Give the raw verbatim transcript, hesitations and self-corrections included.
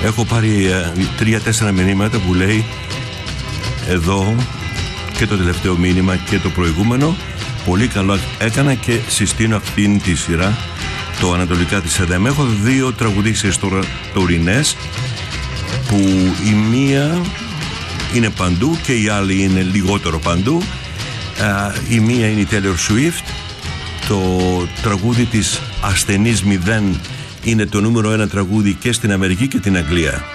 Έχω πάρει τρία-τέσσερα μηνύματα που λέει εδώ και το τελευταίο μήνυμα και το προηγούμενο. Πολύ καλό έκανα και συστήνω αυτήν τη σειρά, το Ανατολικά της ΕΔΕΜ. Έχω δύο τραγουδίστριες τωρινές που η μία είναι παντού και η άλλη είναι λιγότερο παντού. Η μία είναι η Taylor Swift. Το τραγούδι της Ασθενής Μηδέν είναι το νούμερο ένα τραγούδι και στην Αμερική και την Αγγλία.